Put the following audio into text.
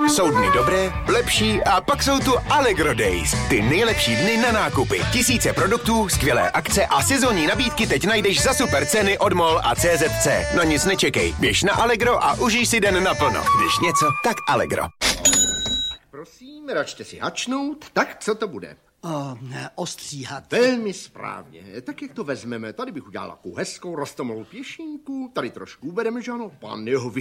Jsou dny dobré, lepší a pak jsou tu Allegro Days. Ty nejlepší dny na nákupy. Tisíce produktů, skvělé akce a sezónní nabídky teď najdeš za super ceny od MOL a CZC. Na nic nečekej, běž na Allegro a užij si den naplno. Když něco, tak Allegro. Prosím, račte si hačnout. Tak, co to bude? Ostříhat. Velmi správně. Tak jak to vezmeme? Tady bych udělal takovou hezkou rostomilou pěšinku. Tady trošku ubereme, že ano? Pan jeho